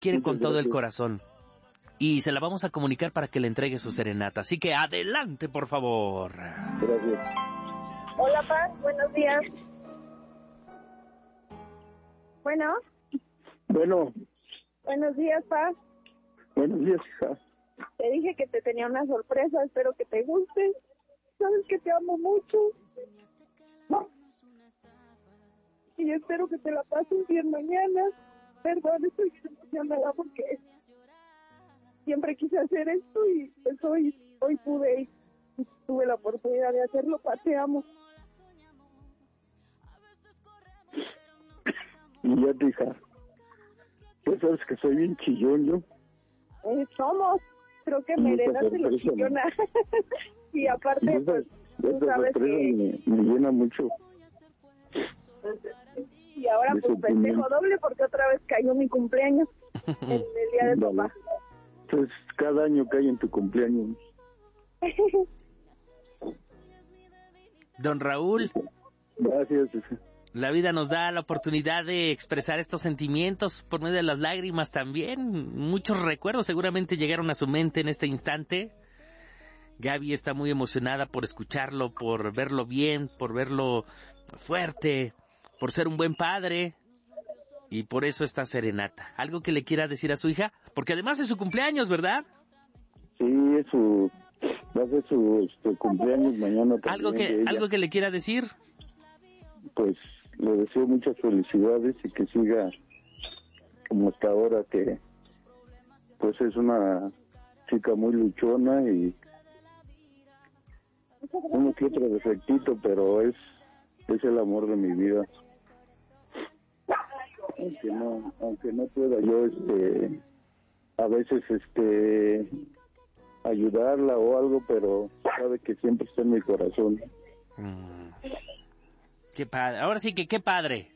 quiere Muchas con todo el gracias. corazón. Y se la vamos a comunicar para que le entregue su serenata. Así que adelante, por favor. Gracias. Hola, Paz, buenos días. Bueno, Bueno, buenos días, Paz. buenos días, hija. Te dije que te tenía una sorpresa, espero que te guste. Sabes que te amo mucho. Y espero que te la pases bien mañana. Perdón, estoy bien emocionada porque siempre quise hacer esto y pues hoy pude y tuve la oportunidad de hacerlo. Paz, te amo. Y ya, hija. Pues sabes que soy bien chillón yo. Somos, creo que Y me esta heredaste lo sorpresa, chillona. Y aparte, Y esta, pues, tú esta sabes sorpresa que... me llena mucho. Y ahora de pues sentimiento. festejo doble porque otra vez cayó mi cumpleaños en el día de Vale. papá. Entonces, cada año cae en tu cumpleaños. Don Raúl, Gracias, hija. la vida nos da la oportunidad de expresar estos sentimientos por medio de las lágrimas también. Muchos recuerdos seguramente llegaron a su mente en este instante. Gaby está muy emocionada por escucharlo, por verlo bien, por verlo fuerte, por ser un buen padre. Y por eso esta serenata. ¿Algo que le quiera decir a su hija? Porque además es su cumpleaños, ¿verdad? Sí, va a ser su cumpleaños mañana también de ella. ¿Algo que le quiera decir? Pues le deseo muchas felicidades y que siga como hasta ahora, que pues es una chica muy luchona y uno que otro defectito, pero es el amor de mi vida. Aunque no pueda yo a veces ayudarla o algo, pero sabe que siempre está en mi corazón. Qué padre. Ahora sí que qué padre.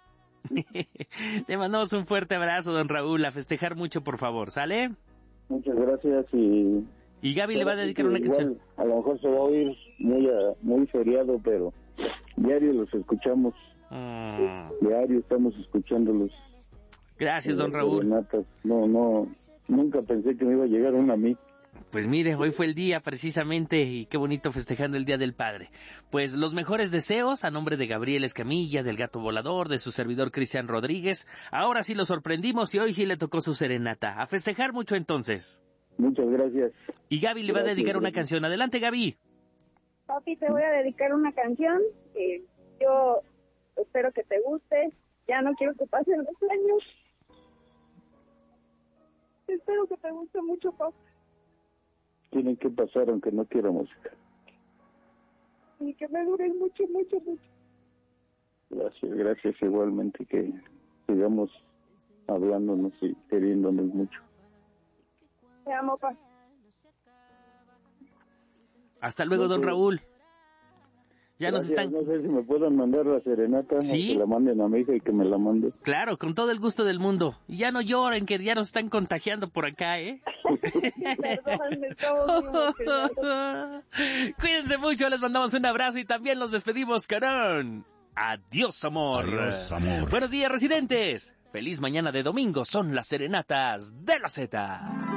Le mandamos un fuerte abrazo, don Raúl, a festejar mucho, por favor, ¿sale? Muchas gracias Y Gaby le va a dedicar una canción. Igual, a lo mejor se va a oír muy feriado, pero diario los escuchamos. Diario estamos escuchándolos. Gracias, don Raúl. Serenatas. No, nunca pensé que me iba a llegar una a mí. Pues mire, hoy fue el día precisamente y qué bonito festejando el Día del Padre. Pues los mejores deseos a nombre de Gabriel Escamilla, del Gato Volador, de su servidor Cristian Rodríguez. Ahora sí lo sorprendimos y hoy sí le tocó su serenata. A festejar mucho entonces. Muchas gracias. Y Gaby le va a dedicar una canción. Adelante, Gaby. Papi, te voy a dedicar una canción que yo espero que te guste. Ya no quiero que pasen los años. Espero que te guste mucho, papi. Tienen que pasar aunque no quiera música. Y que me dures mucho, mucho, mucho. Gracias igualmente, que sigamos hablándonos y queriéndonos mucho. Te amo, pa. Hasta luego, don Raúl. Ya Gracias, nos están... No sé si me puedan mandar la serenata, ¿Sí? que la manden a mi hija y que me la mande. Claro, con todo el gusto del mundo. Y ya no lloren, que ya nos están contagiando por acá, ¿eh? Perdón, estamos muy emocionados. Cuídense mucho, les mandamos un abrazo y también los despedimos con un... Adiós, amor. Adiós, amor. Buenos días, residentes. Feliz mañana de domingo, son las serenatas de la Z.